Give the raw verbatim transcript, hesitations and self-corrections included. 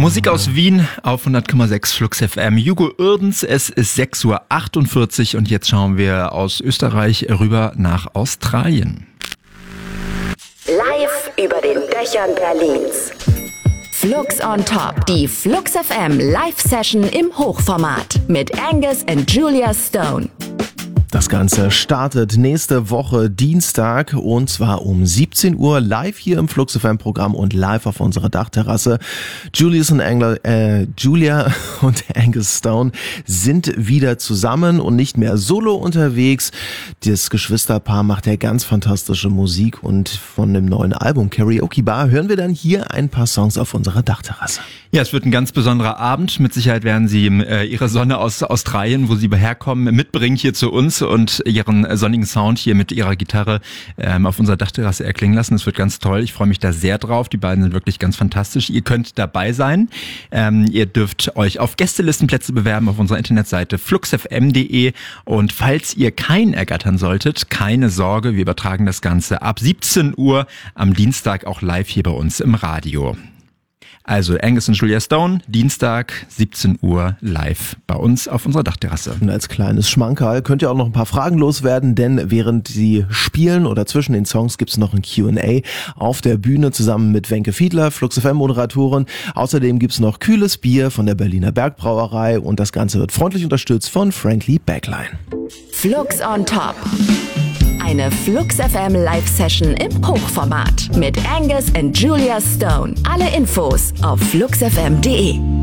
Musik aus Wien auf hundert Komma sechs Flux F M. Hugo Uerdens, es ist sechs Uhr achtundvierzig und jetzt schauen wir aus Österreich rüber nach Australien. Live über den Dächern Berlins. Flux on Top, die Flux F M Live-Session im Hochformat mit Angus und Julia Stone. Das Ganze startet nächste Woche Dienstag und zwar um siebzehn Uhr live hier im Flux F M Programm und live auf unserer Dachterrasse. Julius und Angler, äh, Julia und Angus Stone sind wieder zusammen und nicht mehr solo unterwegs. Das Geschwisterpaar macht ja ganz fantastische Musik und von dem neuen Album Karaoke Bar hören wir dann hier ein paar Songs auf unserer Dachterrasse. Ja, es wird ein ganz besonderer Abend. Mit Sicherheit werden Sie äh, Ihre Sonne aus Australien, wo Sie herkommen, mitbringen hier zu uns und Ihren sonnigen Sound hier mit Ihrer Gitarre ähm, auf unserer Dachterrasse erklingen lassen. Das wird ganz toll. Ich freue mich da sehr drauf. Die beiden sind wirklich ganz fantastisch. Ihr könnt dabei sein. Ähm, ihr dürft euch auf Gästelistenplätze bewerben auf unserer Internetseite flux f m punkt d e und falls ihr keinen ergattern solltet, keine Sorge, wir übertragen das Ganze ab siebzehn Uhr am Dienstag auch live hier bei uns im Radio. Also Angus und Julia Stone, Dienstag, siebzehn Uhr live bei uns auf unserer Dachterrasse. Und als kleines Schmankerl könnt ihr auch noch ein paar Fragen loswerden, denn während sie spielen oder zwischen den Songs gibt's noch ein Q und A auf der Bühne zusammen mit Wenke Fiedler, Flux F M Moderatorin. Außerdem gibt's noch kühles Bier von der Berliner Bergbrauerei und das Ganze wird freundlich unterstützt von Frankly Backline. Flux on Top. Eine Flux F M Live-Session im Hochformat mit Angus und Julia Stone. Alle Infos auf flux f m punkt d e.